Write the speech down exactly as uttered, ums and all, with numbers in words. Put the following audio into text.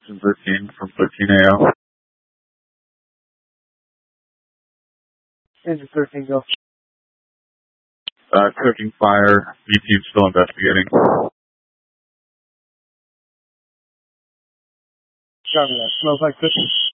thirteen from thirteen A O. Engine thirteen, go. Uh, cooking fire. B team still investigating. Copy that. Smells like cooking.